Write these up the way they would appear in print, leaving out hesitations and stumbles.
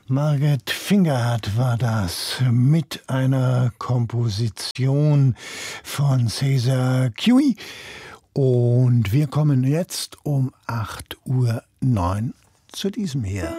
Margaret Fingerhut war das mit einer Komposition von César Cui. Und wir kommen jetzt um 8:09 Uhr zu diesem hier.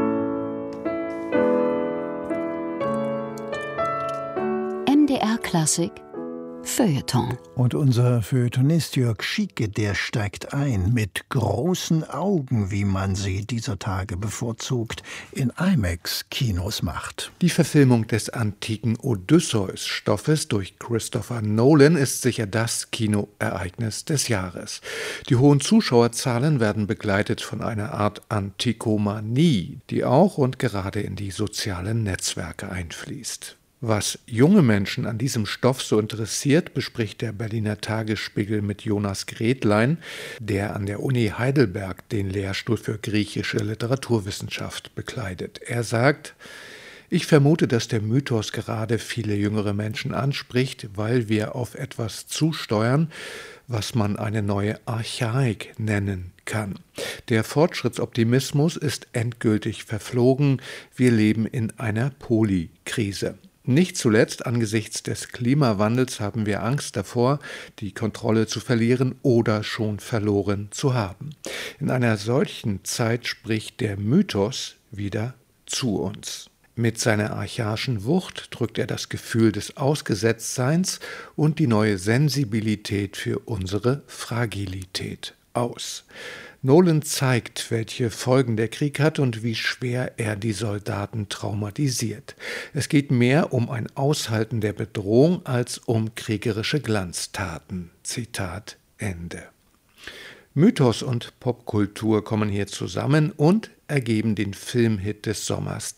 MDR Klassik Feuilleton. Und unser Feuilletonist Jörg Schieke, der steigt ein mit großen Augen, wie man sie dieser Tage bevorzugt in IMAX-Kinos macht. Die Verfilmung des antiken Odysseus-Stoffes durch Christopher Nolan ist sicher das Kinoereignis des Jahres. Die hohen Zuschauerzahlen werden begleitet von einer Art Antikomanie, die auch und gerade in die sozialen Netzwerke einfließt. Was junge Menschen an diesem Stoff so interessiert, bespricht der Berliner Tagesspiegel mit Jonas Gretlein, der an der Uni Heidelberg den Lehrstuhl für griechische Literaturwissenschaft bekleidet. Er sagt: Ich vermute, dass der Mythos gerade viele jüngere Menschen anspricht, weil wir auf etwas zusteuern, was man eine neue Archaik nennen kann. Der Fortschrittsoptimismus ist endgültig verflogen. Wir leben in einer Polykrise. Nicht zuletzt angesichts des Klimawandels haben wir Angst davor, die Kontrolle zu verlieren oder schon verloren zu haben. In einer solchen Zeit spricht der Mythos wieder zu uns. Mit seiner archaischen Wucht drückt er das Gefühl des Ausgesetztseins und die neue Sensibilität für unsere Fragilität aus. Nolan zeigt, welche Folgen der Krieg hat und wie schwer er die Soldaten traumatisiert. Es geht mehr um ein Aushalten der Bedrohung als um kriegerische Glanztaten. Zitat Ende. Mythos und Popkultur kommen hier zusammen und ergeben den Filmhit des Sommers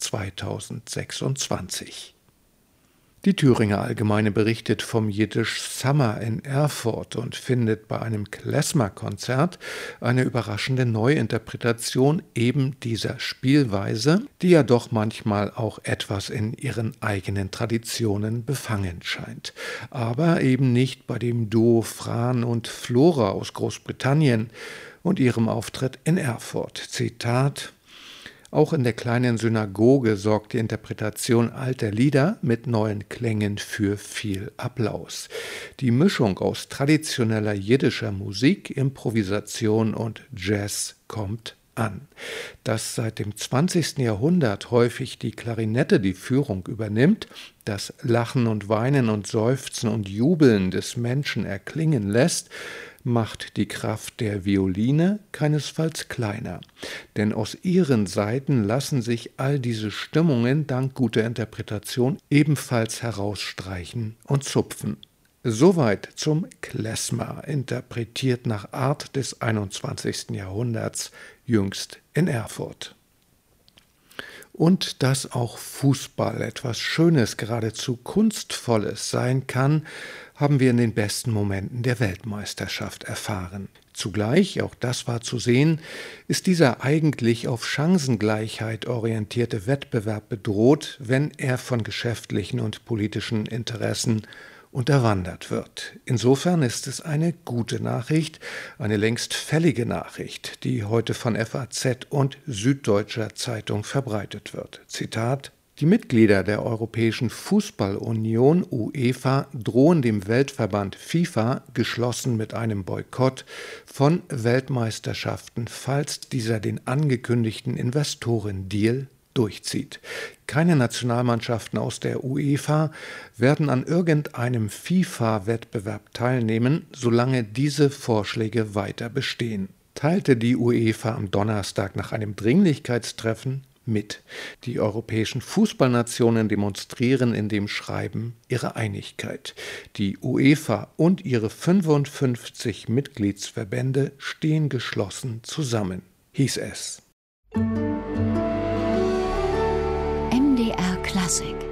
2026. Die Thüringer Allgemeine berichtet vom Jiddisch Summer in Erfurt und findet bei einem Klezmer-Konzert eine überraschende Neuinterpretation eben dieser Spielweise, die ja doch manchmal auch etwas in ihren eigenen Traditionen befangen scheint. Aber eben nicht bei dem Duo Fran und Flora aus Großbritannien und ihrem Auftritt in Erfurt. Zitat: Auch in der kleinen Synagoge sorgt die Interpretation alter Lieder mit neuen Klängen für viel Applaus. Die Mischung aus traditioneller jiddischer Musik, Improvisation und Jazz kommt an. Dass seit dem 20. Jahrhundert häufig die Klarinette die Führung übernimmt, das Lachen und Weinen und Seufzen und Jubeln des Menschen erklingen lässt, macht die Kraft der Violine keinesfalls kleiner. Denn aus ihren Saiten lassen sich all diese Stimmungen dank guter Interpretation ebenfalls herausstreichen und zupfen. Soweit zum Klezmer, interpretiert nach Art des 21. Jahrhunderts, jüngst in Erfurt. Und dass auch Fußball etwas Schönes, geradezu Kunstvolles sein kann, haben wir in den besten Momenten der Weltmeisterschaft erfahren. Zugleich, auch das war zu sehen, ist dieser eigentlich auf Chancengleichheit orientierte Wettbewerb bedroht, wenn er von geschäftlichen und politischen Interessen unterwandert wird. Insofern ist es eine gute Nachricht, eine längst fällige Nachricht, die heute von FAZ und Süddeutscher Zeitung verbreitet wird. Zitat: Die Mitglieder der Europäischen Fußballunion UEFA drohen dem Weltverband FIFA geschlossen mit einem Boykott von Weltmeisterschaften, falls dieser den angekündigten Investorendeal durchzieht. Keine Nationalmannschaften aus der UEFA werden an irgendeinem FIFA-Wettbewerb teilnehmen, solange diese Vorschläge weiter bestehen, teilte die UEFA am Donnerstag nach einem Dringlichkeitstreffen mit. Die europäischen Fußballnationen demonstrieren in dem Schreiben ihre Einigkeit. Die UEFA und ihre 55 Mitgliedsverbände stehen geschlossen zusammen, hieß es. MDR Klassik